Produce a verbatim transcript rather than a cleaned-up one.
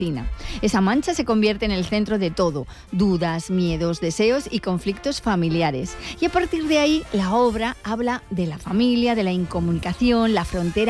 Esa mancha se convierte en el centro de todo: dudas, miedos, deseos y conflictos familiares. Y a partir de ahí, la obra habla de la familia, de la incomunicación, la frontera